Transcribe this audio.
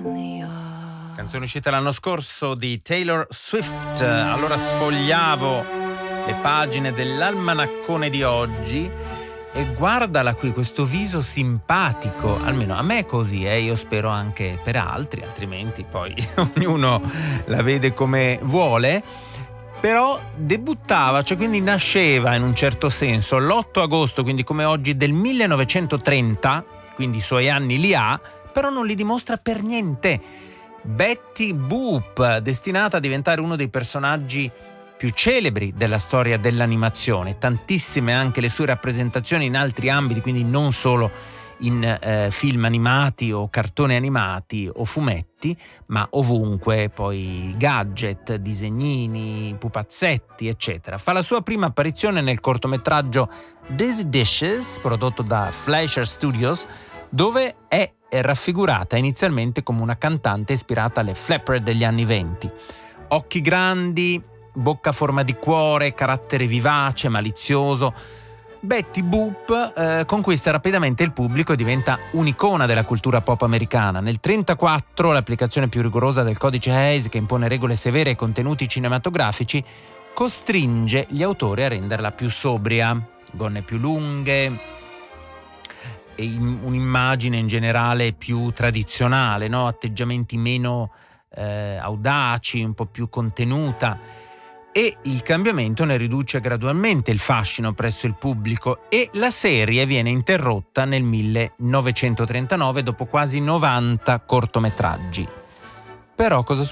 Canzone uscita l'anno scorso di Taylor Swift. Allora sfogliavo le pagine dell'almanaccone di oggi e guardala qui, questo viso simpatico, almeno a me è così, io spero anche per altri, altrimenti poi ognuno la vede come vuole. Però debuttava, cioè quindi nasceva in un certo senso l'8 agosto, quindi come oggi, del 1930, quindi i suoi anni li ha, però non li dimostra per niente. Betty Boop, destinata a diventare uno dei personaggi più celebri della storia dell'animazione, tantissime anche le sue rappresentazioni in altri ambiti, quindi non solo in film animati o cartoni animati o fumetti, ma ovunque, poi gadget, disegnini, pupazzetti, eccetera. Fa la sua prima apparizione nel cortometraggio Dizzy Dishes, prodotto da Fleischer Studios, dove è raffigurata inizialmente come una cantante ispirata alle flapper degli anni '20. Occhi grandi, bocca a forma di cuore, carattere vivace, malizioso. Betty Boop conquista rapidamente il pubblico e diventa un'icona della cultura pop americana. Nel 1934 l'applicazione più rigorosa del codice Hays, che impone regole severe ai contenuti cinematografici, costringe gli autori a renderla più sobria, gonne più lunghe e un'immagine in generale più tradizionale, no? Atteggiamenti meno audaci, un po' più contenuta. E il cambiamento ne riduce gradualmente il fascino presso il pubblico e la serie viene interrotta nel 1939 dopo quasi 90 cortometraggi. Però cosa